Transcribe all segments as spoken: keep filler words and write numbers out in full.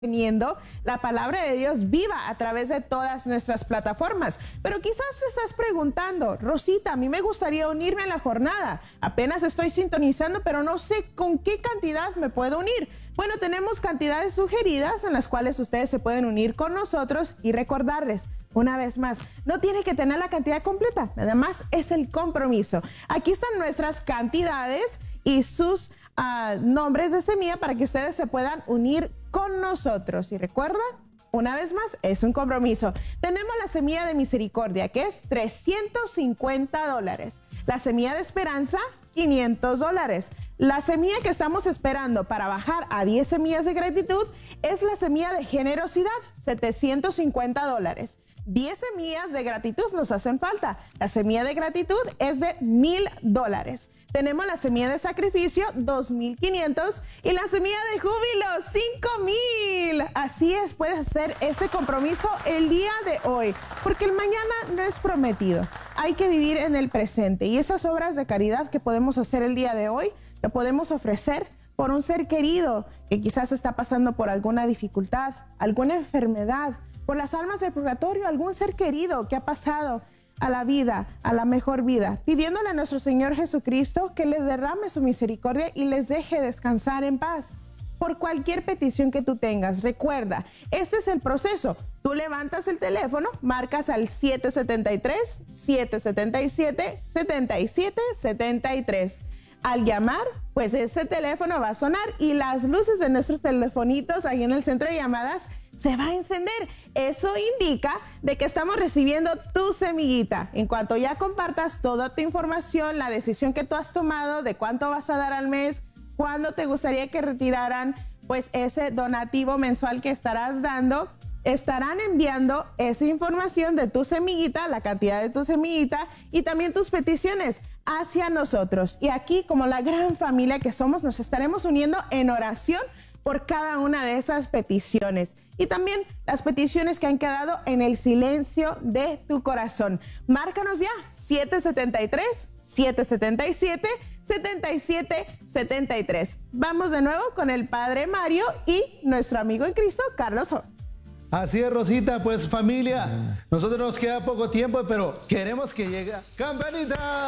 teniendo la palabra de Dios viva a través de todas nuestras plataformas. Pero quizás te estás preguntando, Rosita, a mí me gustaría unirme a la jornada. Apenas estoy sintonizando, pero no sé con qué cantidad me puedo unir. Bueno, tenemos cantidades sugeridas en las cuales ustedes se pueden unir con nosotros y recordarles, una vez más, no tiene que tener la cantidad completa, nada más es el compromiso. Aquí están nuestras cantidades y sus uh, nombres de semilla para que ustedes se puedan unir con nosotros. Y recuerda, una vez más, es un compromiso. Tenemos la semilla de misericordia, que es trescientos cincuenta dólares. La semilla de esperanza, quinientos dólares. La semilla que estamos esperando para bajar a diez semillas de gratitud es la semilla de generosidad, setecientos cincuenta dólares. diez semillas de gratitud nos hacen falta. La semilla de gratitud es de mil dólares. Tenemos la semilla de sacrificio, dos mil quinientos, y la semilla de júbilo, cinco mil. Así es, puedes hacer este compromiso el día de hoy, porque el mañana no es prometido. Hay que vivir en el presente, y esas obras de caridad que podemos hacer el día de hoy, lo podemos ofrecer por un ser querido que quizás está pasando por alguna dificultad, alguna enfermedad, por las almas del purgatorio, algún ser querido que ha pasado a la vida, a la mejor vida, pidiéndole a nuestro Señor Jesucristo que les derrame su misericordia y les deje descansar en paz. Por cualquier petición que tú tengas, recuerda, este es el proceso. Tú levantas el teléfono, marcas al siete siete tres, siete siete siete, siete siete siete tres. Al llamar, pues ese teléfono va a sonar y las luces de nuestros telefonitos ahí en el centro de llamadas se va a encender. Eso indica de que estamos recibiendo tu semillita. En cuanto ya compartas toda tu información, la decisión que tú has tomado, de cuánto vas a dar al mes, cuándo te gustaría que retiraran pues ese donativo mensual que estarás dando, estarán enviando esa información de tu semillita, la cantidad de tu semillita y también tus peticiones hacia nosotros. Y aquí, como la gran familia que somos, nos estaremos uniendo en oración por cada una de esas peticiones y también las peticiones que han quedado en el silencio de tu corazón. Márcanos ya, siete siete tres, siete siete siete, siete siete siete tres. Vamos de nuevo con el Padre Mario y nuestro amigo en Cristo, Carlos O. Así es, Rosita, pues familia, nosotros nos queda poco tiempo, pero queremos que llegue ¡campanita!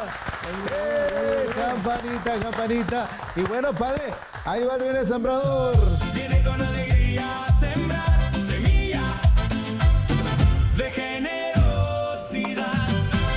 ¡Eh! ¡Campanita, campanita! Y bueno, Padre, ahí va el sembrador. Viene con alegría a sembrar semilla de generosidad.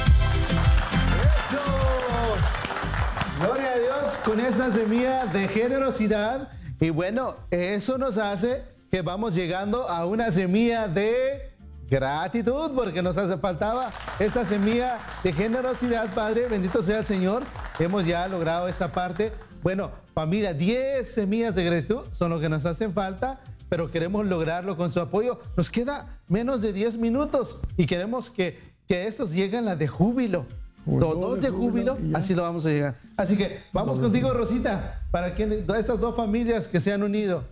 ¡Eso! Gloria a Dios con esta semilla de generosidad. Y bueno, eso nos hace que vamos llegando a una semilla de gratitud, porque nos hace faltaba esta semilla de generosidad, Padre, bendito sea el Señor. Hemos ya logrado esta parte. Bueno, familia, diez semillas de gratitud son lo que nos hacen falta, pero queremos lograrlo con su apoyo. Nos queda menos de diez minutos y queremos que, que estos lleguen las de júbilo. Los dos de júbilo, así lo vamos a llegar. Así que vamos contigo, Rosita, para que estas dos familias que se han unido.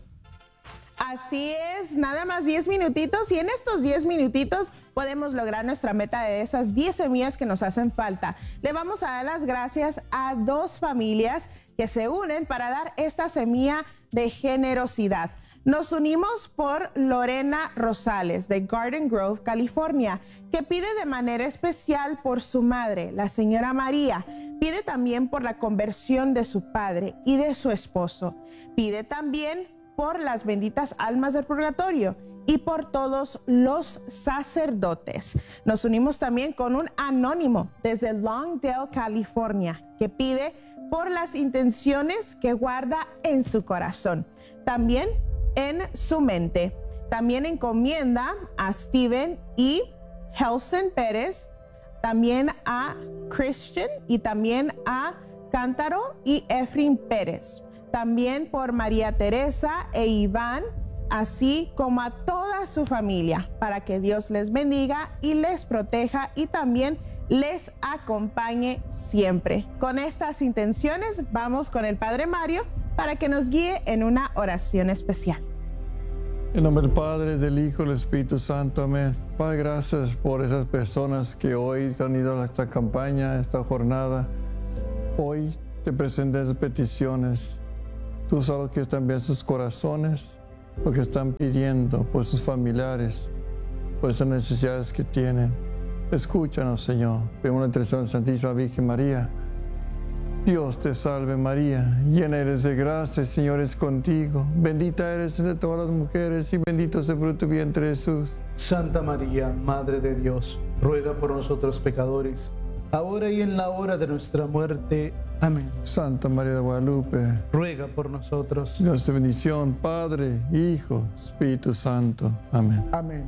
Así es, nada más diez minutitos y en estos diez minutitos podemos lograr nuestra meta de esas diez semillas que nos hacen falta. Le vamos a dar las gracias a dos familias que se unen para dar esta semilla de generosidad. Nos unimos por Lorena Rosales de Garden Grove, California, que pide de manera especial por su madre, la señora María. Pide también por la conversión de su padre y de su esposo. Pide también por las benditas almas del purgatorio y por todos los sacerdotes. Nos unimos también con un anónimo desde Longdale, California, que pide por las intenciones que guarda en su corazón, también en su mente. También encomienda a Steven y Helsen Pérez, también a Christian y también a Cántaro y Efraín Pérez. También por María Teresa e Iván, así como a toda su familia, para que Dios les bendiga y les proteja y también les acompañe siempre. Con estas intenciones vamos con el Padre Mario para que nos guíe en una oración especial. En nombre del Padre, del Hijo y del Espíritu Santo, amén. Padre, gracias por esas personas que hoy se han ido a esta campaña, a esta jornada. Hoy te presento esas peticiones. Tú sabes que también sus corazones, porque están pidiendo por sus familiares, por esas necesidades que tienen. Escúchanos, Señor. Pedimos la intercesión de la Santísima Virgen María. Dios te salve María, llena eres de gracia, el Señor es contigo. Bendita eres entre todas las mujeres y bendito es el fruto de tu vientre, Jesús. Santa María, Madre de Dios, ruega por nosotros pecadores, ahora y en la hora de nuestra muerte. Amén. Santa María de Guadalupe, Ruega por nosotros. Dios de bendición, Padre, Hijo, Espíritu Santo. Amén. Amén.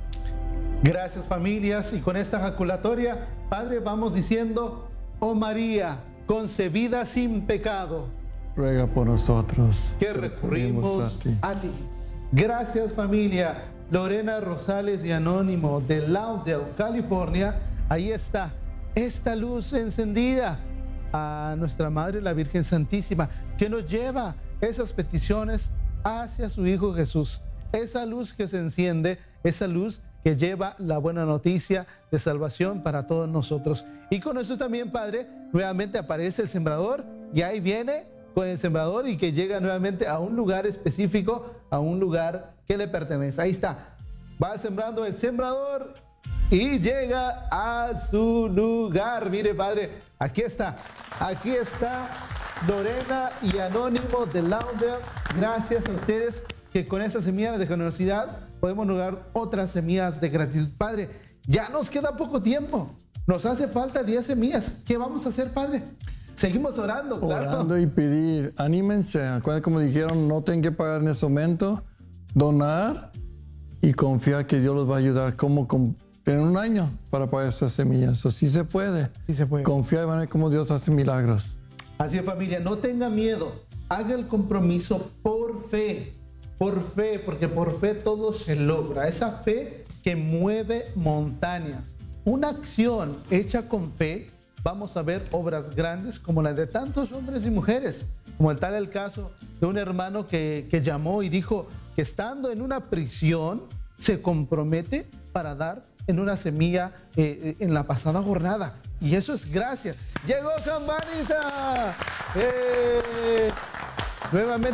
Gracias, familias. Y con esta ejaculatoria, Padre, vamos diciendo: oh María, concebida sin pecado, Ruega por nosotros, que recurrimos a ti. a ti. Gracias, familia. Lorena Rosales y Anónimo de Lauderdale, California. Ahí está esta luz encendida a nuestra Madre, la Virgen Santísima, que nos lleva esas peticiones hacia su Hijo Jesús. Esa luz que se enciende, esa luz que lleva la buena noticia de salvación para todos nosotros. Y con eso también, Padre, nuevamente aparece el sembrador, y ahí viene con el sembrador, y que llega nuevamente a un lugar específico, a un lugar que le pertenece. Ahí está, va sembrando el sembrador y llega a su lugar. Mire, Padre, aquí está, aquí está Lorena y Anónimo de Lauderdale. Gracias a ustedes, que con esas semillas de generosidad podemos lograr otras semillas de gratitud. Padre, ya nos queda poco tiempo, nos hace falta diez semillas. ¿Qué vamos a hacer, Padre? Seguimos orando, claro. Orando y pedir, anímense. Acuérdense, como dijeron, no tienen que pagar en ese momento, donar y confiar que Dios los va a ayudar. Como con, tienen un año para pagar estas semillas, eso sí se puede. Sí se puede. Confiar y van a ver cómo Dios hace milagros. Así es, familia, no tenga miedo, haga el compromiso por fe, por fe, porque por fe todo se logra. Esa fe que mueve montañas. Una acción hecha con fe, vamos a ver obras grandes como las de tantos hombres y mujeres, como el tal el caso de un hermano que, que llamó y dijo que estando en una prisión se compromete para dar en una semilla eh, en la pasada jornada. Y eso es gracias. Llegó Campanita. ¡Eh! Nuevamente.